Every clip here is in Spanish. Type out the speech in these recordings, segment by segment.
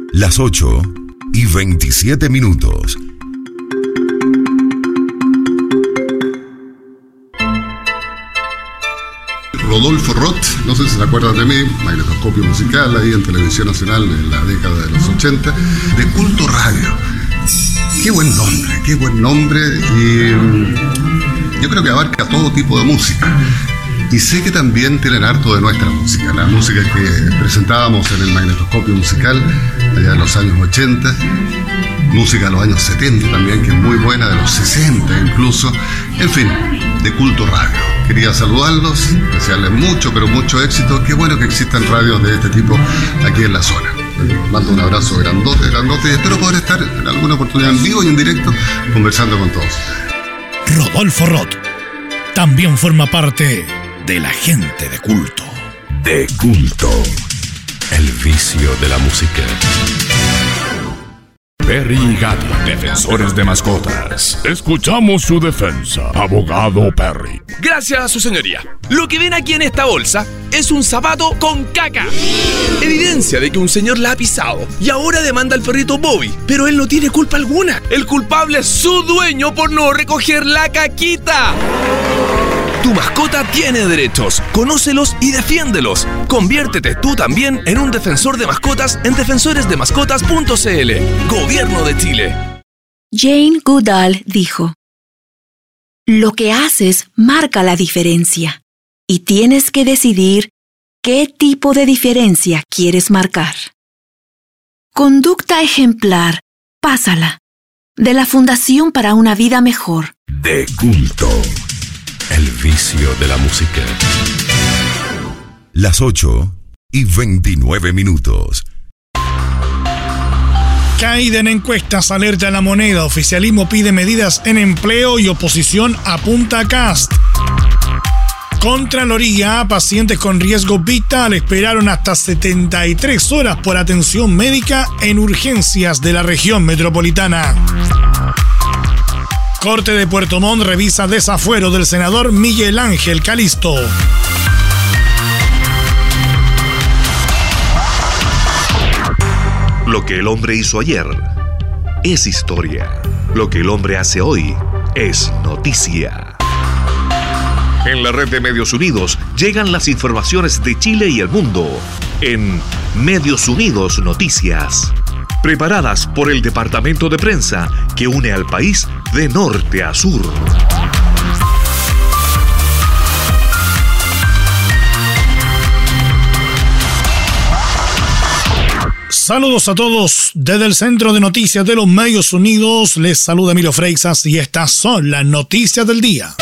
Las 8:27. Rodolfo Roth, no sé si se acuerdan de mí, magnetoscopio musical ahí en Televisión Nacional en la década de los 80, de Culto Radio. Qué buen nombre, y yo creo que abarca todo tipo de música. Y sé que también tienen harto de nuestra música, la música que presentábamos en el magnetoscopio musical allá en los años 80, música de los años 70 también, que es muy buena, de los 60 incluso, en fin, de Culto Radio. Quería saludarlos, desearles mucho, pero mucho éxito. Qué bueno que existan radios de este tipo aquí en la zona. Mando un abrazo grandote, y espero poder estar en alguna oportunidad en vivo y en directo conversando con todos ustedes. Rodolfo Roth también forma parte de la gente de culto. De culto. El vicio de la música. Perry y Gato, defensores de mascotas. Escuchamos su defensa, abogado Perry. Gracias, su señoría. Lo que ven aquí en esta bolsa es un zapato con caca. Evidencia de que un señor la ha pisado y ahora demanda al perrito Bobby, pero él no tiene culpa alguna. El culpable es su dueño por no recoger la caquita. Tu mascota tiene derechos, conócelos y defiéndelos. Conviértete tú también en un defensor de mascotas en defensoresdemascotas.cl. Gobierno de Chile. Jane Goodall dijo: lo que haces marca la diferencia y tienes que decidir qué tipo de diferencia quieres marcar. Conducta ejemplar, pásala. De la Fundación para una Vida Mejor. De culto. El vicio de la música. Las 8:29. Caída en encuestas alerta a La Moneda. Oficialismo pide medidas en empleo y oposición apunta a Kast. Contraloría, pacientes con riesgo vital esperaron hasta 73 horas por atención médica en urgencias de la región metropolitana. Corte de Puerto Montt revisa desafuero del senador Miguel Ángel Calisto. Lo que el hombre hizo ayer es historia. Lo que el hombre hace hoy es noticia. En la red de Medios Unidos llegan las informaciones de Chile y el mundo en Medios Unidos Noticias. Preparadas por el departamento de prensa que une al país de norte a sur. Saludos a todos desde el Centro de Noticias de los Medios Unidos. Les saluda Emilio Freixas y estas son las noticias del día.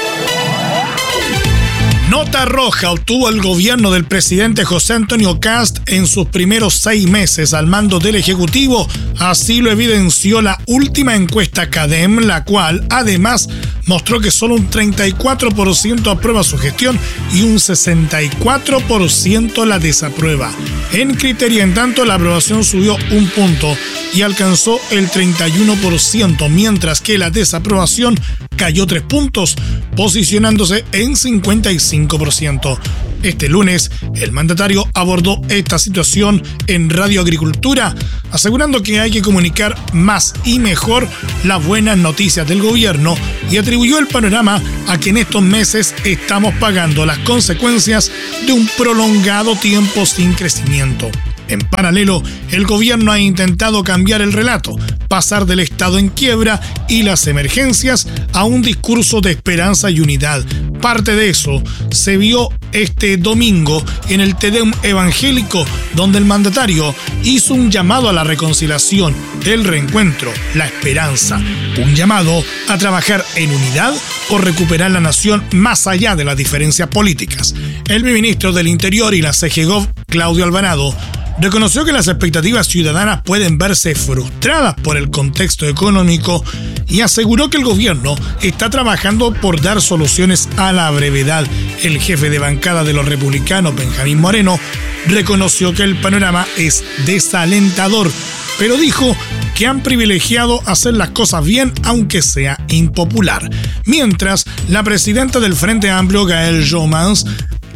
Nota roja obtuvo el gobierno del presidente José Antonio Kast en sus primeros 6 meses al mando del Ejecutivo. Así lo evidenció la última encuesta CADEM, la cual además mostró que solo un 34% aprueba su gestión y un 64% la desaprueba. En criterio, en tanto, la aprobación subió 1 punto y alcanzó el 31%, mientras que la desaprobación cayó 3 puntos, posicionándose en 55%. Este lunes, el mandatario abordó esta situación en Radio Agricultura, asegurando que hay que comunicar más y mejor las buenas noticias del gobierno y atribuyó el panorama a que en estos meses estamos pagando las consecuencias de un prolongado tiempo sin crecimiento. En paralelo, el gobierno ha intentado cambiar el relato, pasar del estado en quiebra y las emergencias a un discurso de esperanza y unidad. Parte de eso se vio este domingo en el Te Deum evangélico, donde el mandatario hizo un llamado a la reconciliación, el reencuentro, la esperanza. Un llamado a trabajar en unidad por recuperar la nación más allá de las diferencias políticas. El ministro del Interior y la CGGOV, Claudio Alvarado, reconoció que las expectativas ciudadanas pueden verse frustradas por el contexto económico y aseguró que el gobierno está trabajando por dar soluciones a la brevedad. El jefe de bancada de los republicanos, Benjamín Moreno, reconoció que el panorama es desalentador, pero dijo que han privilegiado hacer las cosas bien aunque sea impopular. Mientras, la presidenta del Frente Amplio, Gaëlle Jommans,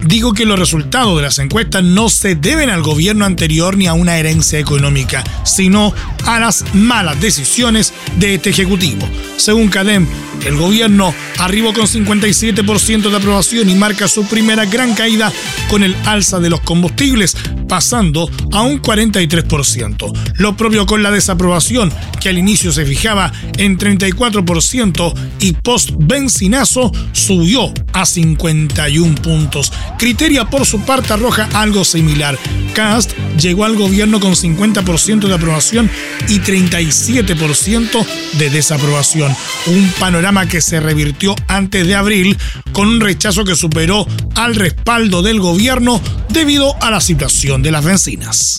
digo que los resultados de las encuestas no se deben al gobierno anterior ni a una herencia económica, sino a las malas decisiones de este ejecutivo. Según CADEM, el gobierno arribó con 57% de aprobación y marca su primera gran caída con el alza de los combustibles, pasando a un 43%. Lo propio con la desaprobación, que al inicio se fijaba en 34% y post-benzinazo subió a 51 puntos. Criteria, por su parte, arroja algo similar. Kast llegó al gobierno con 50% de aprobación y 37% de desaprobación. Un panorama que se revirtió antes de abril con un rechazo que superó al respaldo del gobierno debido a la situación de las bencinas.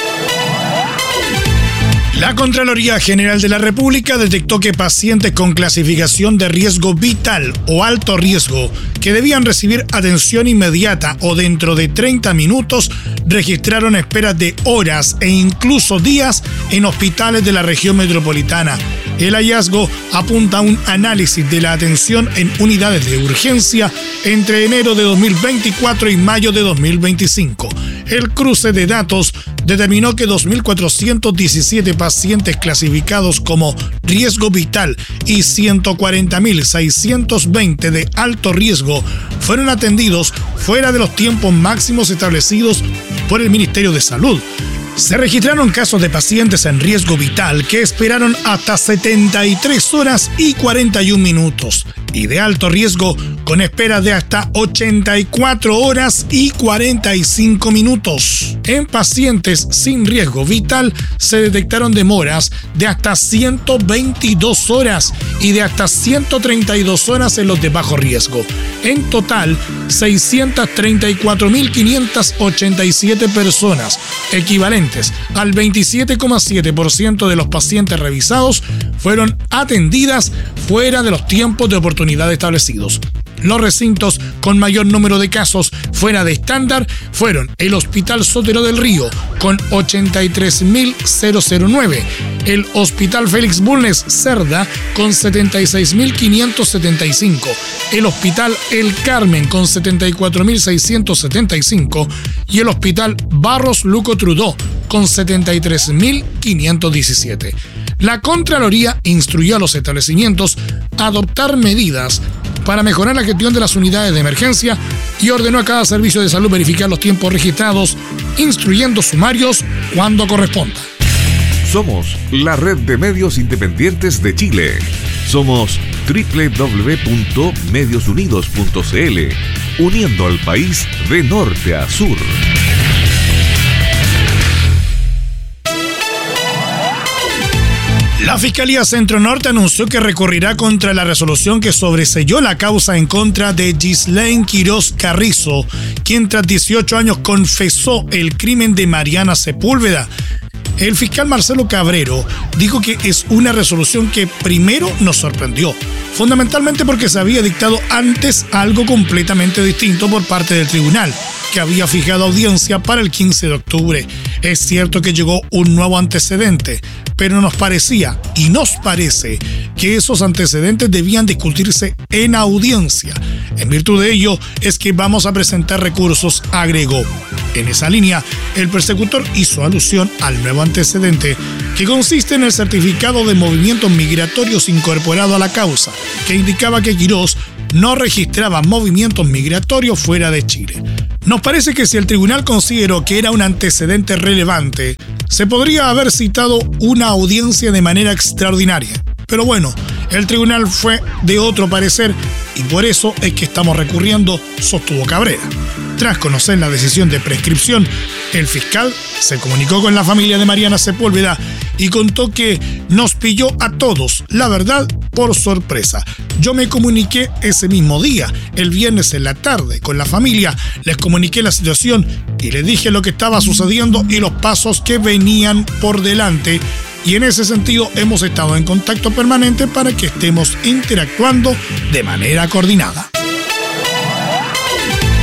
La Contraloría General de la República detectó que pacientes con clasificación de riesgo vital o alto riesgo que debían recibir atención inmediata o dentro de 30 minutos registraron esperas de horas e incluso días en hospitales de la región metropolitana. El hallazgo apunta a un análisis de la atención en unidades de urgencia entre enero de 2024 y mayo de 2025. El cruce de datos determinó que 2.417 pacientes clasificados como riesgo vital y 140.620 de alto riesgo fueron atendidos fuera de los tiempos máximos establecidos por el Ministerio de Salud. Se registraron casos de pacientes en riesgo vital que esperaron hasta 73 horas y 41 minutos y de alto riesgo con espera de hasta 84 horas y 45 minutos. En pacientes sin riesgo vital se detectaron demoras de hasta 122 horas y de hasta 132 horas en los de bajo riesgo. En total, 634.587 personas, equivalentes al 27,7% de los pacientes revisados, fueron atendidas fuera de los tiempos de oportunidad establecidos. Los recintos con mayor número de casos fuera de estándar fueron el Hospital Sotero del Río, con 83.009, el Hospital Félix Bulnes Cerda, con 76.575, el Hospital El Carmen, con 74.675, y el Hospital Barros Luco Trudó, con 73.517. La Contraloría instruyó a los establecimientos a adoptar medidas para mejorar la gestión de las unidades de emergencia y ordenó a cada servicio de salud verificar los tiempos registrados, instruyendo sumarios cuando corresponda. Somos la red de medios independientes de Chile. Somos www.mediosunidos.cl, uniendo al país de norte a sur. La Fiscalía Centro Norte anunció que recurrirá contra la resolución que sobreseyó la causa en contra de Ghislaine Quiroz Carrizo, quien tras 18 años confesó el crimen de Mariana Sepúlveda. El fiscal Marcelo Cabrero dijo que es una resolución que primero nos sorprendió, fundamentalmente porque se había dictado antes algo completamente distinto por parte del tribunal, que había fijado audiencia para el 15 de octubre. Es cierto que llegó un nuevo antecedente, pero nos parecía y nos parece que esos antecedentes debían discutirse en audiencia. En virtud de ello es que vamos a presentar recursos, agregó. En esa línea, el persecutor hizo alusión al nuevo antecedente, que consiste en el certificado de movimientos migratorios incorporado a la causa, que indicaba que Quiroz no registraba movimientos migratorios fuera de Chile. Nos parece que si el tribunal consideró que era un antecedente relevante, se podría haber citado una audiencia de manera extraordinaria. Pero bueno, el tribunal fue de otro parecer y por eso es que estamos recurriendo, sostuvo Cabrera. Tras conocer la decisión de prescripción, el fiscal se comunicó con la familia de Mariana Sepúlveda y contó que nos pilló a todos, la verdad, por sorpresa. Yo me comuniqué ese mismo día, el viernes en la tarde, con la familia, les comuniqué la situación y les dije lo que estaba sucediendo y los pasos que venían por delante. Y en ese sentido hemos estado en contacto permanente para que estemos interactuando de manera coordinada.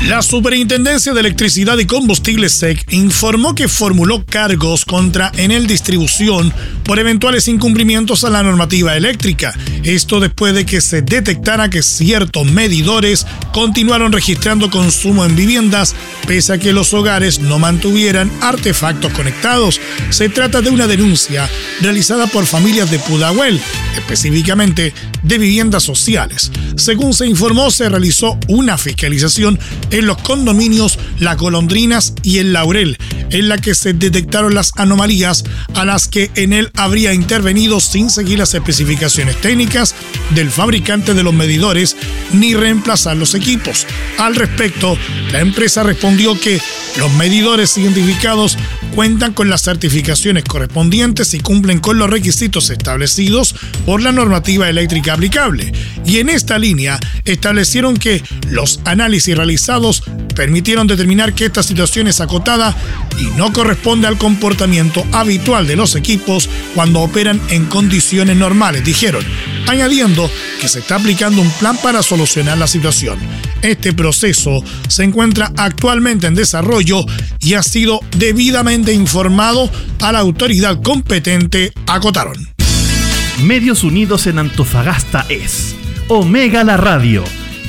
La Superintendencia de Electricidad y Combustible SEC informó que formuló cargos contra Enel Distribución por eventuales incumplimientos a la normativa eléctrica. Esto después de que se detectara que ciertos medidores continuaron registrando consumo en viviendas, pese a que los hogares no mantuvieran artefactos conectados. Se trata de una denuncia realizada por familias de Pudahuel, específicamente de viviendas sociales. Según se informó, se realizó una fiscalización en los condominios Las Golondrinas y El Laurel, en la que se detectaron las anomalías a las que Enel habría intervenido sin seguir las especificaciones técnicas del fabricante de los medidores ni reemplazar los equipos. Al respecto, la empresa respondió que los medidores identificados cuentan con las certificaciones correspondientes y cumplen con los requisitos establecidos por la normativa eléctrica aplicable. Y en esta línea establecieron que los análisis realizados permitieron determinar que esta situación es acotada y no corresponde al comportamiento habitual de los equipos cuando operan en condiciones normales, dijeron, añadiendo que se está aplicando un plan para solucionar la situación. Este proceso se encuentra actualmente en desarrollo y ha sido debidamente informado a la autoridad competente, acotaron. Medios Unidos en Antofagasta es Omega La Radio,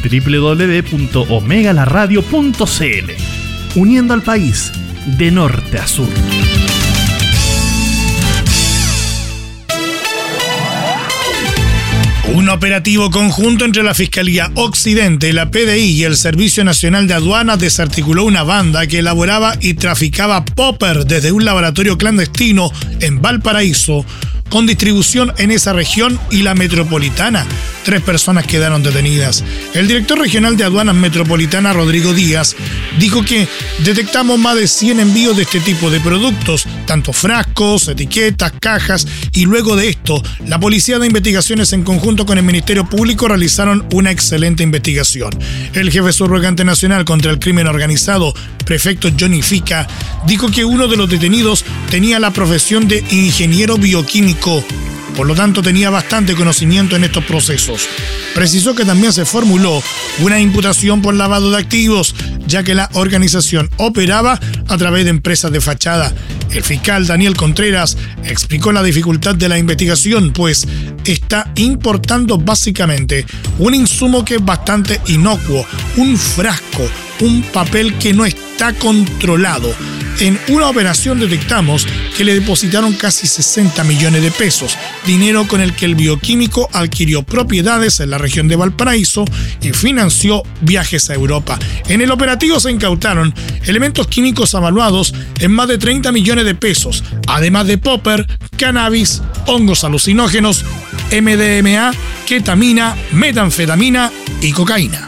www.omegalaradio.cl, uniendo al país de norte a sur. Un operativo conjunto entre la Fiscalía Occidente, la PDI y el Servicio Nacional de Aduanas desarticuló una banda que elaboraba y traficaba popper desde un laboratorio clandestino en Valparaíso, con distribución en esa región y la metropolitana. 3 personas quedaron detenidas. El director regional de Aduanas Metropolitana, Rodrigo Díaz, dijo que detectamos más de 100 envíos de este tipo de productos, tanto frascos, etiquetas, cajas, y luego de esto, la Policía de Investigaciones en conjunto con el Ministerio Público realizaron una excelente investigación. El jefe subrogante nacional contra el crimen organizado, prefecto Johnny Fica, dijo que uno de los detenidos tenía la profesión de ingeniero bioquímico, por lo tanto tenía bastante conocimiento en estos procesos. Precisó que también se formuló una imputación por lavado de activos, ya que la organización operaba a través de empresas de fachada. El fiscal Daniel Contreras explicó la dificultad de la investigación, pues está importando básicamente un insumo que es bastante inocuo, un frasco, un papel que no está controlado. En una operación detectamos que le depositaron casi 60 millones de pesos, dinero con el que el bioquímico adquirió propiedades en la región de Valparaíso y financió viajes a Europa. En el operativo se incautaron elementos químicos avaluados en más de 30 millones de pesos, además de popper, cannabis, hongos alucinógenos, MDMA, ketamina, metanfetamina y cocaína.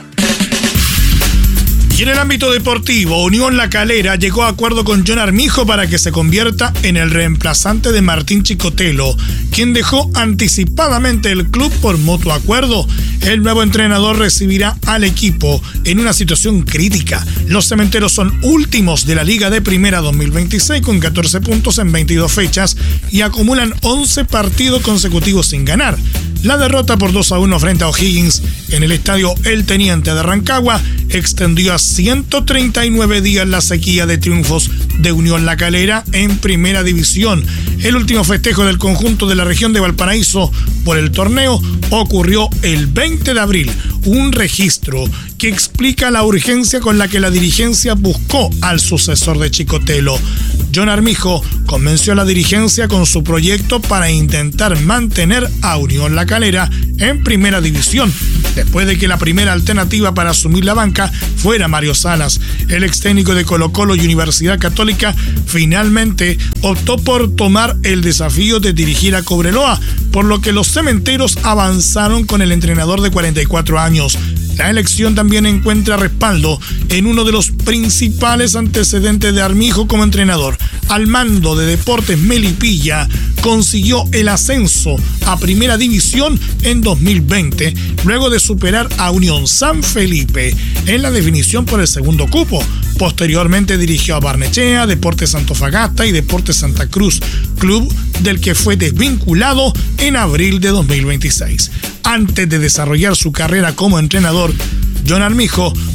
Y en el ámbito deportivo, Unión La Calera llegó a acuerdo con John Armijo para que se convierta en el reemplazante de Martín Chicotelo, quien dejó anticipadamente el club por mutuo acuerdo. El nuevo entrenador recibirá al equipo en una situación crítica. Los cementeros son últimos de la Liga de Primera 2026 con 14 puntos en 22 fechas y acumulan 11 partidos consecutivos sin ganar. La derrota por 2-1 frente a O'Higgins en el estadio El Teniente de Rancagua extendió a 139 días la sequía de triunfos de Unión La Calera en Primera División. El último festejo del conjunto de la región de Valparaíso por el torneo ocurrió el 20 de abril, un registro que explica la urgencia con la que la dirigencia buscó al sucesor de Chicotelo. John Armijo convenció a la dirigencia con su proyecto para intentar mantener a Unión La Calera en Primera División, después de que la primera alternativa para asumir la banca fuera Mario Salas. El ex técnico de Colo-Colo y Universidad Católica finalmente optó por tomar el desafío de dirigir a Cobreloa, por lo que los cementeros avanzaron con el entrenador de 44 años. La elección también encuentra respaldo en uno de los principales antecedentes de Armijo como entrenador. Al mando de Deportes Melipilla, consiguió el ascenso a Primera División en 2020, luego de superar a Unión San Felipe en la definición por el segundo cupo. Posteriormente dirigió a Barnechea, Deportes Antofagasta y Deportes Santa Cruz, club del que fue desvinculado en abril de 2026. Antes de desarrollar su carrera como entrenador, John Armijo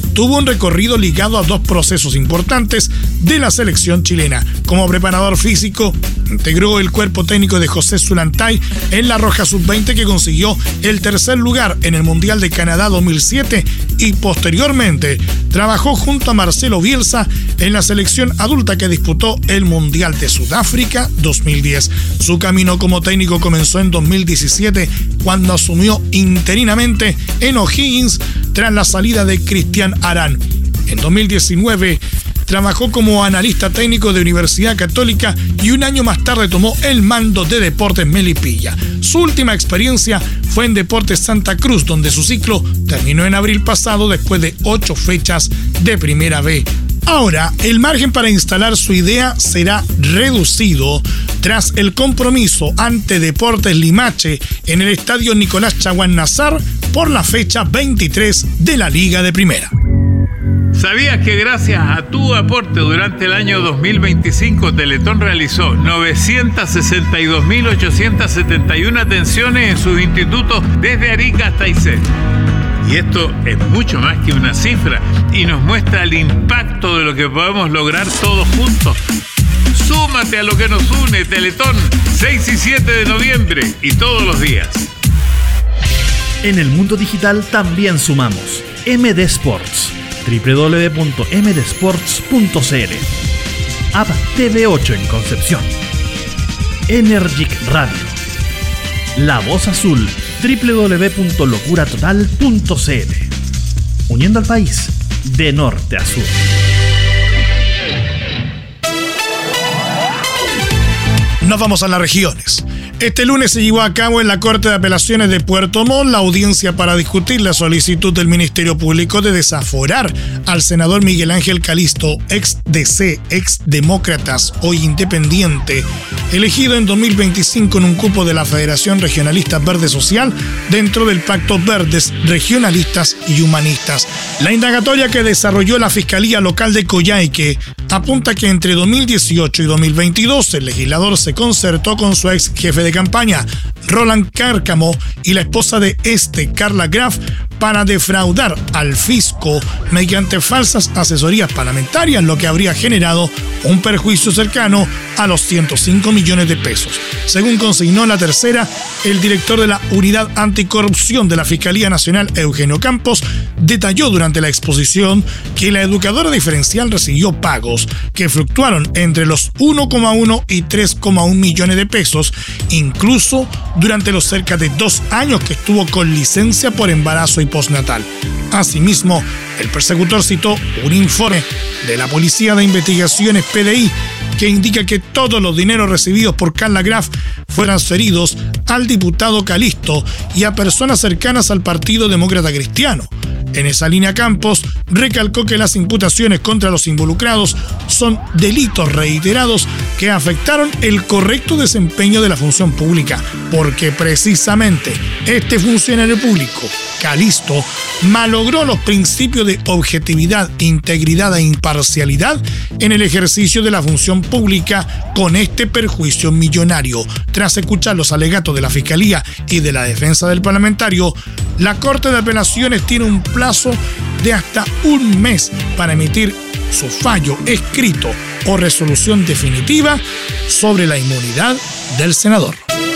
tuvo un recorrido ligado a dos procesos importantes de la selección chilena. Como preparador físico, integró el cuerpo técnico de José Zulantay en la Roja Sub-20, que consiguió el tercer lugar en el Mundial de Canadá 2007, y posteriormente trabajó junto a Marcelo Bielsa en la selección adulta que disputó el Mundial de Sudáfrica 2010. Su camino como técnico comenzó en 2017, cuando asumió interinamente en O'Higgins tras la salida de Cristian Arán. En 2019 trabajó como analista técnico de Universidad Católica y un año más tarde tomó el mando de Deportes Melipilla. Su última experiencia fue en Deportes Santa Cruz, donde su ciclo terminó en abril pasado después de 8 fechas de Primera B. Ahora, el margen para instalar su idea será reducido tras el compromiso ante Deportes Limache en el estadio Nicolás Chaguán Nazar por la fecha 23 de la Liga de Primera. ¿Sabías que gracias a tu aporte durante el año 2025 Teletón realizó 962.871 atenciones en sus institutos desde Arica hasta Aysén? Y esto es mucho más que una cifra y nos muestra el impacto de lo que podemos lograr todos juntos. Súmate a lo que nos une, Teletón, 6 y 7 de noviembre y todos los días. En el mundo digital también sumamos MD Sports, www.mdsports.cl, App TV8 en Concepción, Energic Radio, La Voz Azul, www.locuratotal.cl, uniendo al país de norte a sur. Nos vamos a las regiones. Este lunes se llevó a cabo en la Corte de Apelaciones de Puerto Montt la audiencia para discutir la solicitud del Ministerio Público de desaforar al senador Miguel Ángel Calisto, ex DC, ex Demócratas, hoy independiente, elegido en 2025 en un cupo de la Federación Regionalista Verde Social dentro del Pacto Verdes, Regionalistas y Humanistas. La indagatoria que desarrolló la Fiscalía Local de Coyhaique apunta que entre 2018 y 2022 el legislador se concertó con su ex jefe de campaña, Roland Cárcamo, y la esposa de Carla Graf, para defraudar al fisco mediante falsas asesorías parlamentarias, lo que habría generado un perjuicio cercano a los 105 millones de pesos. Según consignó la tercera, el director de la Unidad Anticorrupción de la Fiscalía Nacional, Eugenio Campos, detalló durante la exposición que la educadora diferencial recibió pagos que fluctuaron entre los 1,1 y 3,1 millones de pesos, incluso durante los cerca de 2 años que estuvo con licencia por embarazo y postnatal. Asimismo, el persecutor citó un informe de la Policía de Investigaciones PDI que indica que todos los dineros recibidos por Carla Graf fueron transferidos al diputado Calisto y a personas cercanas al Partido Demócrata Cristiano. En esa línea, Campos recalcó que las imputaciones contra los involucrados son delitos reiterados que afectaron el correcto desempeño de la función pública, porque precisamente este funcionario público, Calisto, malogró los principios de objetividad, integridad e imparcialidad en el ejercicio de la función pública con este perjuicio millonario. Tras escuchar los alegatos de la Fiscalía y de la defensa del parlamentario, la Corte de Apelaciones tiene un plazo de hasta un mes para emitir su fallo escrito o resolución definitiva sobre la inmunidad del senador.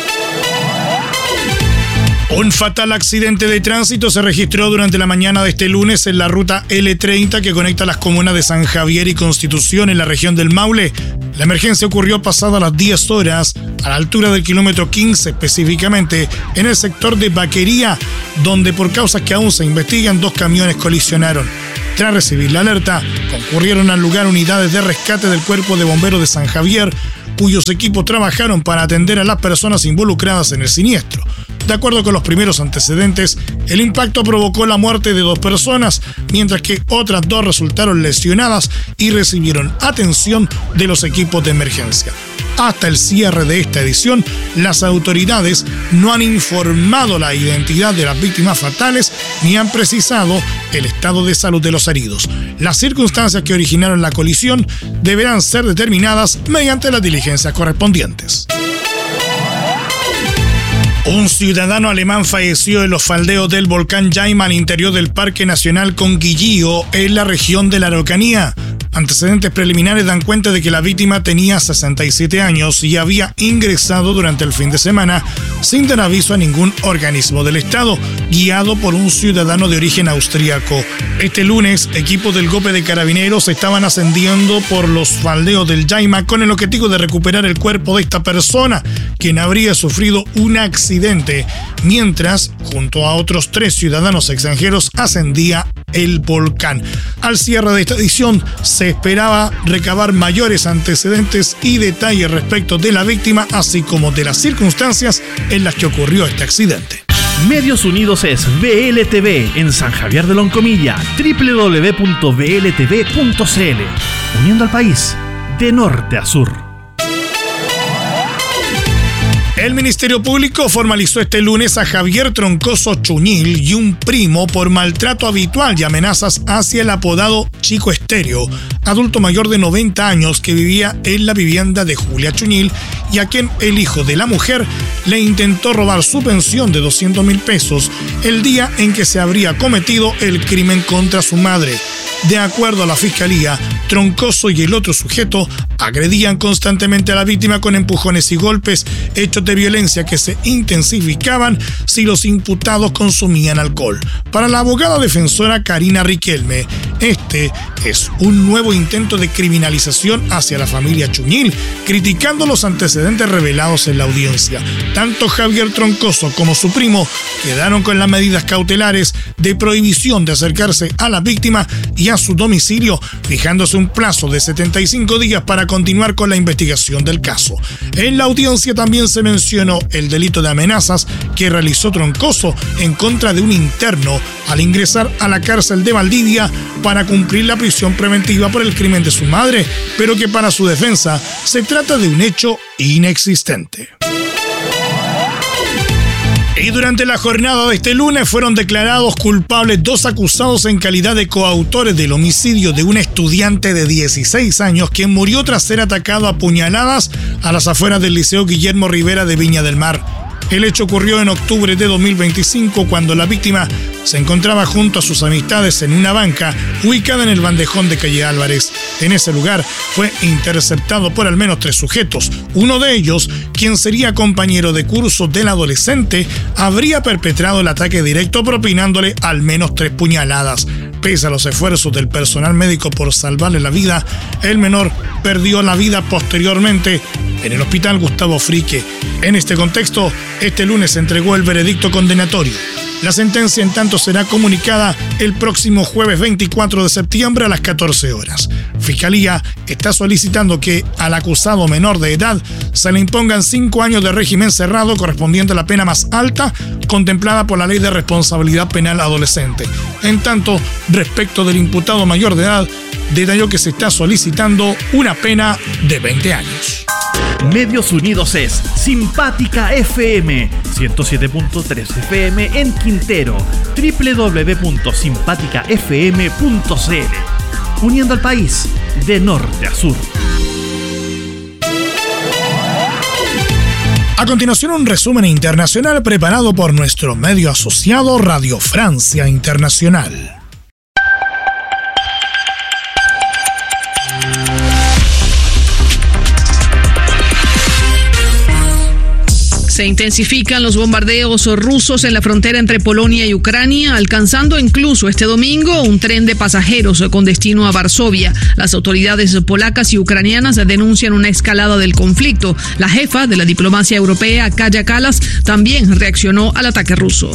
Un fatal accidente de tránsito se registró durante la mañana de este lunes en la ruta L30 que conecta las comunas de San Javier y Constitución en la región del Maule. La emergencia ocurrió pasada las 10 horas a la altura del kilómetro 15, específicamente en el sector de Vaquería, donde por causas que aún se investigan 2 camiones colisionaron. Tras recibir la alerta, concurrieron al lugar unidades de rescate del Cuerpo de Bomberos de San Javier, cuyos equipos trabajaron para atender a las personas involucradas en el siniestro. De acuerdo con los primeros antecedentes, el impacto provocó la muerte de 2 personas, mientras que otras 2 resultaron lesionadas y recibieron atención de los equipos de emergencia. Hasta el cierre de esta edición, las autoridades no han informado la identidad de las víctimas fatales ni han precisado el estado de salud de los heridos. Las circunstancias que originaron la colisión deberán ser determinadas mediante las diligencias correspondientes. Un ciudadano alemán falleció en los faldeos del volcán Jaima al interior del Parque Nacional Conquillío, en la región de la Araucanía. Antecedentes preliminares dan cuenta de que la víctima tenía 67 años y había ingresado durante el fin de semana sin dar aviso a ningún organismo del Estado, guiado por un ciudadano de origen austríaco. Este lunes, equipos del GOPE de Carabineros estaban ascendiendo por los faldeos del Jaima con el objetivo de recuperar el cuerpo de esta persona, quien habría sufrido un accidente, mientras, junto a otros 3 ciudadanos extranjeros, ascendía el volcán. Al cierre de esta edición, se esperaba recabar mayores antecedentes y detalles respecto de la víctima, así como de las circunstancias en las que ocurrió este accidente. Medios Unidos es VLTV en San Javier de Loncomilla, www.vltv.cl, uniendo al país de norte a sur. El Ministerio Público formalizó este lunes a Javier Troncoso Chuñil y un primo por maltrato habitual y amenazas hacia el apodado Chico Estéreo, adulto mayor de 90 años que vivía en la vivienda de Julia Chuñil y a quien el hijo de la mujer le intentó robar su pensión de 200.000 pesos el día en que se habría cometido el crimen contra su madre. De acuerdo a la Fiscalía, Troncoso y el otro sujeto agredían constantemente a la víctima con empujones y golpes, hechos de violencia que se intensificaban si los imputados consumían alcohol. Para la abogada defensora Karina Riquelme, este es un nuevo intento de criminalización hacia la familia Chuñil, criticando los antecedentes revelados en la audiencia. Tanto Javier Troncoso como su primo quedaron con las medidas cautelares de prohibición de acercarse a la víctima y a su domicilio, fijándose un plazo de 75 días para continuar con la investigación del caso. En la audiencia también se mencionó el delito de amenazas que realizó Troncoso en contra de un interno al ingresar a la cárcel de Valdivia para cumplir la prisión preventiva por el crimen de su madre, pero que para su defensa se trata de un hecho inexistente. Y durante la jornada de este lunes fueron declarados culpables 2 acusados en calidad de coautores del homicidio de un estudiante de 16 años quien murió tras ser atacado a puñaladas a las afueras del Liceo Guillermo Rivera de Viña del Mar. El hecho ocurrió en octubre de 2025 cuando la víctima se encontraba junto a sus amistades en una banca ubicada en el bandejón de calle Álvarez. En ese lugar fue interceptado por al menos 3 sujetos. Uno de ellos, quien sería compañero de curso del adolescente, habría perpetrado el ataque directo propinándole al menos 3 puñaladas. Pese a los esfuerzos del personal médico por salvarle la vida, el menor perdió la vida posteriormente en el hospital Gustavo Frique. En este contexto, este lunes se entregó el veredicto condenatorio. La sentencia, en tanto, será comunicada el próximo jueves 24 de septiembre a las 14 horas. Fiscalía está solicitando que al acusado menor de edad se le impongan 5 años de régimen cerrado correspondiente a la pena más alta contemplada por la Ley de Responsabilidad Penal Adolescente. En tanto, respecto del imputado mayor de edad, detalló que se está solicitando una pena de 20 años. Medios Unidos es Simpática FM, 107.3 FM en Quintero, www.simpaticafm.cl, uniendo al país de norte a sur. A continuación, un resumen internacional preparado por nuestro medio asociado Radio Francia Internacional. Se intensifican los bombardeos rusos en la frontera entre Polonia y Ucrania, alcanzando incluso este domingo un tren de pasajeros con destino a Varsovia. Las autoridades polacas y ucranianas denuncian una escalada del conflicto. La jefa de la diplomacia europea, Kaja Kallas, también reaccionó al ataque ruso.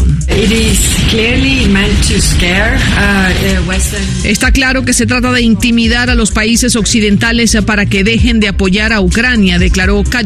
Está claro que se trata de intimidar a los países occidentales para que dejen de apoyar a Ucrania, declaró Kaja